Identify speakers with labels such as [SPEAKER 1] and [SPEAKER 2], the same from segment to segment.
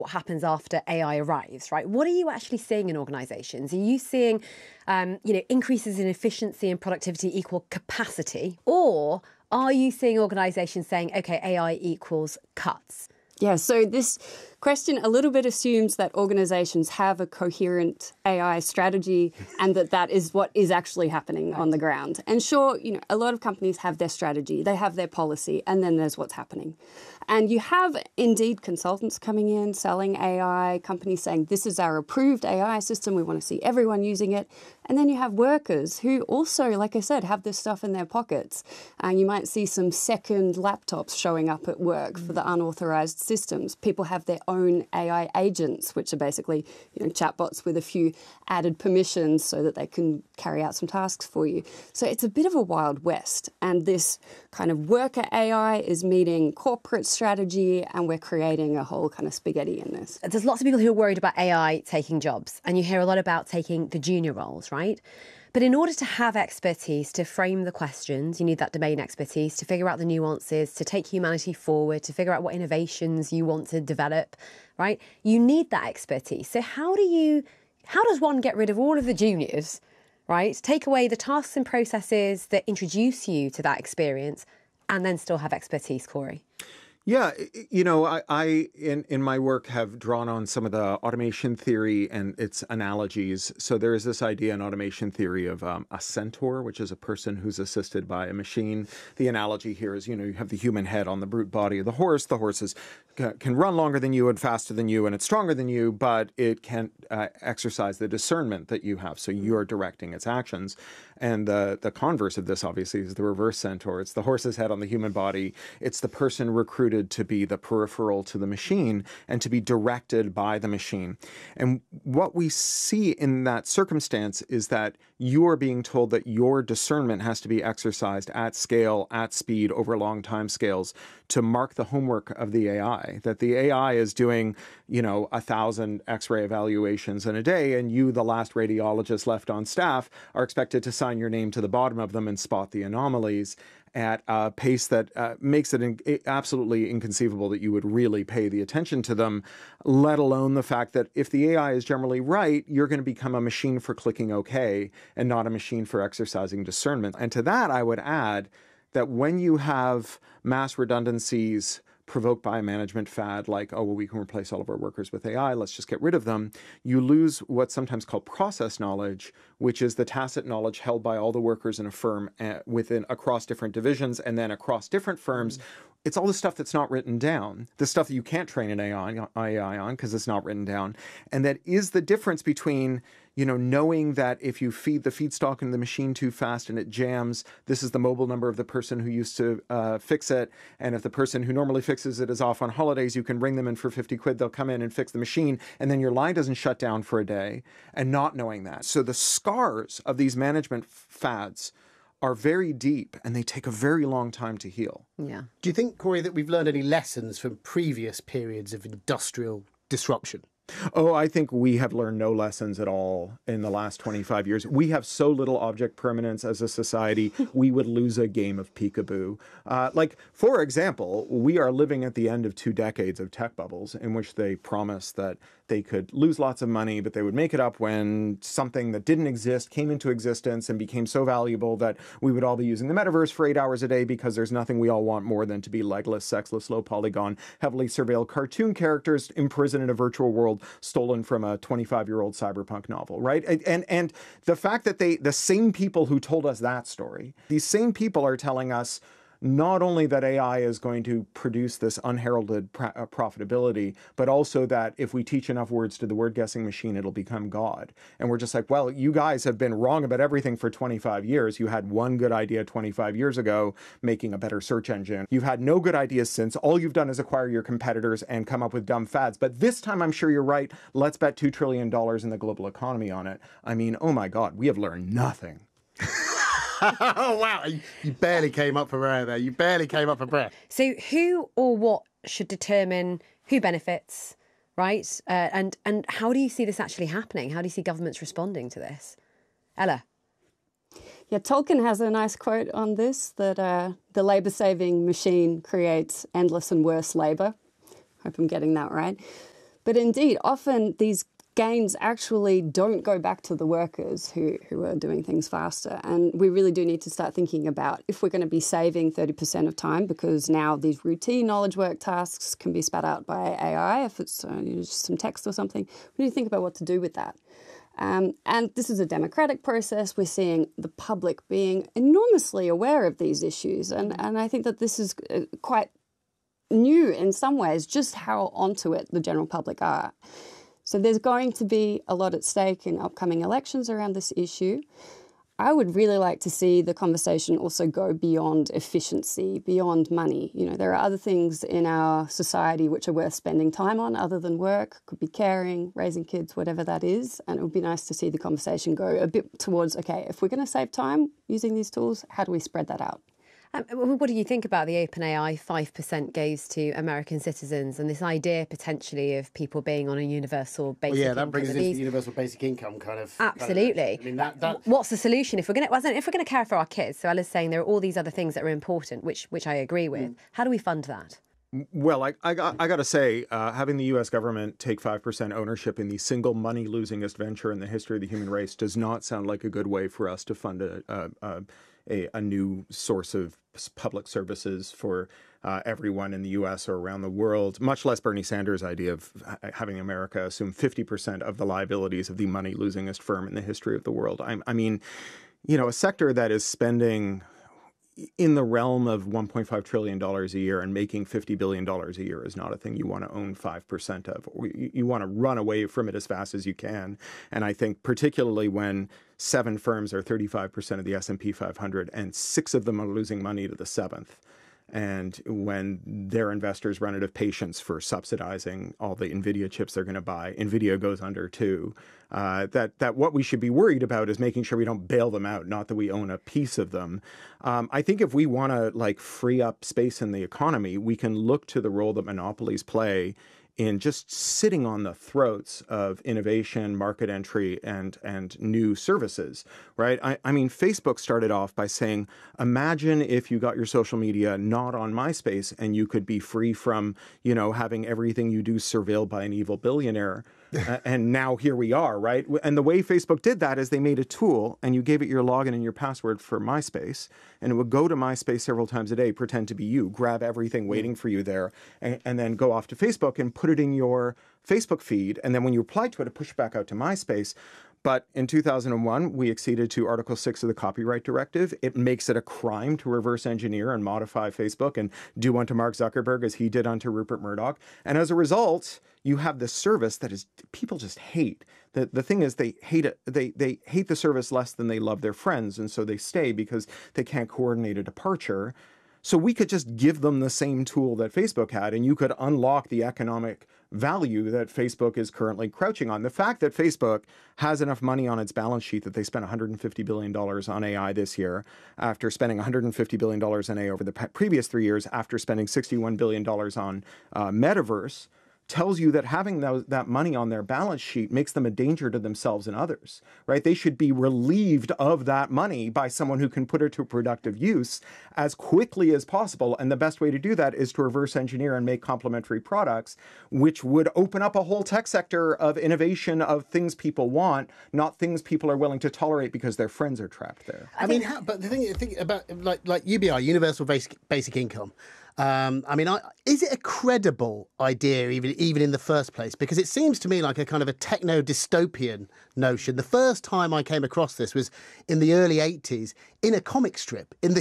[SPEAKER 1] what happens after AI arrives, right? What are you actually seeing in organisations? Are you seeing, increases in efficiency and productivity equal capacity? Or are you seeing organisations saying, OK, AI equals cuts?
[SPEAKER 2] Yeah, so this question a little bit assumes that organizations have a coherent AI strategy and that is what is actually happening on the ground. And sure, a lot of companies have their strategy, they have their policy, and then there's what's happening. And you have indeed consultants coming in, selling AI, companies saying, this is our approved AI system, we want to see everyone using it. And then you have workers who also, like I said, have this stuff in their pockets. And you might see some second laptops showing up at work for the unauthorized systems. People have their own AI agents, which are basically chatbots with a few added permissions so that they can carry out some tasks for you. So it's a bit of a wild west. And this kind of worker AI is meeting corporate strategy, and we're creating a whole kind of spaghetti in this.
[SPEAKER 1] There's lots of people who are worried about AI taking jobs, and you hear a lot about taking the junior roles, right? But in order to have expertise to frame the questions, you need that domain expertise to figure out the nuances, to take humanity forward, to figure out what innovations you want to develop, right? You need that expertise. So how does one get rid of all of the juniors, right? Take away the tasks and processes that introduce you to that experience and then still have expertise, Corey?
[SPEAKER 3] Yeah, I in my work have drawn on some of the automation theory and its analogies. So there is this idea in automation theory of a centaur, which is a person who's assisted by a machine. The analogy here is, you have the human head on the brute body of the horse. The horse can run longer than you and faster than you, and it's stronger than you, but it can't exercise the discernment that you have. So you're directing its actions. And the converse of this, obviously, is the reverse centaur. It's the horse's head on the human body. It's the person recruited to be the peripheral to the machine and to be directed by the machine. And what we see in that circumstance is that you are being told that your discernment has to be exercised at scale, at speed, over long time scales to mark the homework of the AI. That the AI is doing, 1,000 X-ray evaluations in a day, and you, the last radiologist left on staff, are expected to sign your name to the bottom of them and spot the anomalies at a pace that makes it absolutely inconceivable that you would really pay the attention to them, let alone the fact that if the AI is generally right, you're going to become a machine for clicking OK and not a machine for exercising discernment. And to that, I would add that when you have mass redundancies provoked by a management fad like, oh, well, we can replace all of our workers with AI, let's just get rid of them, you lose what's sometimes called process knowledge, which is the tacit knowledge held by all the workers in a firm across different divisions and then across different firms. It's all the stuff that's not written down, the stuff that you can't train an AI on because it's not written down. And that is the difference between, knowing that if you feed the feedstock into the machine too fast and it jams, this is the mobile number of the person who used to fix it. And if the person who normally fixes it is off on holidays, you can ring them in for 50 quid. They'll come in and fix the machine. And then your line doesn't shut down for a day, and not knowing that. So the scars of these management fads are very deep, and they take a very long time to heal.
[SPEAKER 1] Yeah.
[SPEAKER 4] Do you think, Corey, that we've learned any lessons from previous periods of industrial disruption?
[SPEAKER 3] Oh, I think we have learned no lessons at all in the last 25 years. We have so little object permanence as a society, we would lose a game of peekaboo. For example, we are living at the end of 2 decades of tech bubbles in which they promised that they could lose lots of money, but they would make it up when something that didn't exist came into existence and became so valuable that we would all be using the metaverse for 8 hours a day because there's nothing we all want more than to be legless, sexless, low polygon, heavily surveilled cartoon characters imprisoned in a virtual world stolen from a 25-year-old cyberpunk novel, right? And the fact that the same people who told us that story, these same people are telling us not only that AI is going to produce this unheralded profitability, but also that if we teach enough words to the word guessing machine, it'll become God. And we're just like, well, you guys have been wrong about everything for 25 years. You had one good idea 25 years ago, making a better search engine. You've had no good ideas since. All you've done is acquire your competitors and come up with dumb fads. But this time, I'm sure you're right. Let's bet $2 trillion in the global economy on it. I mean, oh my God, we have learned nothing.
[SPEAKER 4] Oh, wow. You barely came up for air there. You barely came up for breath.
[SPEAKER 1] So who or what should determine who benefits, right? And how do you see this actually happening? How do you see governments responding to this? Ella?
[SPEAKER 2] Yeah, Tolkien has a nice quote on this, that the labour-saving machine creates endless and worse labour. Hope I'm getting that right. But indeed, often these gains actually don't go back to the workers who are doing things faster. And we really do need to start thinking about if we're going to be saving 30% of time, because now these routine knowledge work tasks can be spat out by AI, if it's just some text or something. We need to think about what to do with that. And this is a democratic process. We're seeing the public being enormously aware of these issues. And I think that this is quite new in some ways, just how onto it the general public are. So there's going to be a lot at stake in upcoming elections around this issue. I would really like to see the conversation also go beyond efficiency, beyond money. There are other things in our society which are worth spending time on other than work. Could be caring, raising kids, whatever that is. And it would be nice to see the conversation go a bit towards, okay, if we're going to save time using these tools, how do we spread that out?
[SPEAKER 1] What do you think about the OpenAI 5% goes to American citizens and this idea potentially of people being on a universal basic income?
[SPEAKER 4] That brings us into the universal basic income kind of.
[SPEAKER 1] Absolutely. What's the solution if we're going to care for our kids? So Ella's saying there are all these other things that are important, which I agree with. How do we fund that?
[SPEAKER 3] Well, I got to say, having the U.S. government take 5% ownership in the single money-losingest venture in the history of the human race does not sound like a good way for us to fund a new source of public services for everyone in the U.S. or around the world, much less Bernie Sanders' idea of having America assume 50% of the liabilities of the money-losingest firm in the history of the world. I mean, a sector that is spending in the realm of $1.5 trillion a year and making $50 billion a year is not a thing you want to own 5% of. You want to run away from it as fast as you can. And I think particularly when 7 firms are 35% of the S&P 500 and 6 of them are losing money to the 7th. And when their investors run out of patience for subsidizing all the NVIDIA chips they're going to buy, NVIDIA goes under too. That what we should be worried about is making sure we don't bail them out, not that we own a piece of them. I think if we want to free up space in the economy, we can look to the role that monopolies play in just sitting on the throats of innovation, market entry, and new services, right? I mean, Facebook started off by saying, imagine if you got your social media not on MySpace and you could be free from, having everything you do surveilled by an evil billionaire. And now here we are, right? And the way Facebook did that is they made a tool and you gave it your login and your password for MySpace, and it would go to MySpace several times a day, pretend to be you, grab everything waiting for you there, and then go off to Facebook and put it in your Facebook feed. And then when you applied to it, it pushed back out to MySpace. But in 2001, we acceded to Article 6 of the Copyright Directive. It makes it a crime to reverse engineer and modify Facebook and do unto Mark Zuckerberg as he did unto Rupert Murdoch. And as a result, you have this service that is people just hate. The thing is they hate it. They hate the service less than they love their friends. And so they stay because they can't coordinate a departure. So we could just give them the same tool that Facebook had, and you could unlock the economic value that Facebook is currently crouching on. The fact that Facebook has enough money on its balance sheet that they spent $150 billion on AI this year, after spending $150 billion on AI over the previous 3 years, after spending $61 billion on metaverse, tells you that having that money on their balance sheet makes them a danger to themselves and others, right? They should be relieved of that money by someone who can put it to productive use as quickly as possible. And the best way to do that is to reverse engineer and make complementary products, which would open up a whole tech sector of innovation of things people want, not things people are willing to tolerate because their friends are trapped there.
[SPEAKER 4] But the thing about like UBI, Universal Basic Income. Is it a credible idea even in the first place? Because it seems to me like a kind of a techno-dystopian notion. The first time I came across this was in the early 80s in a comic strip in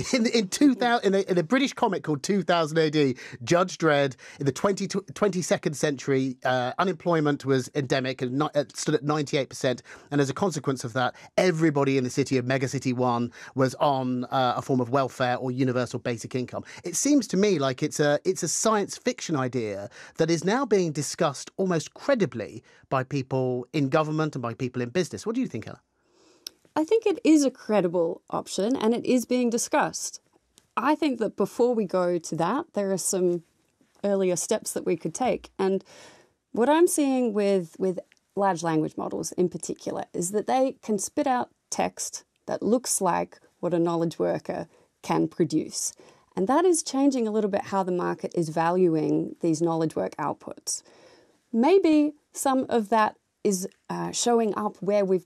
[SPEAKER 4] a British comic called 2000 AD. Judge Dredd. In the 22nd century, unemployment was endemic and stood at 98%. And as a consequence of that, everybody in the city of Megacity 1 was on a form of welfare or universal basic income. It seems to me like it's a science fiction idea that is now being discussed almost credibly by people in government and by people in business. What do you think, Ella?
[SPEAKER 2] I think it is a credible option and it is being discussed. I think that before we go to that, there are some earlier steps that we could take. And what I'm seeing with large language models in particular is that they can spit out text that looks like what a knowledge worker can produce. And that is changing a little bit how the market is valuing these knowledge work outputs. Maybe some of that is showing up where we've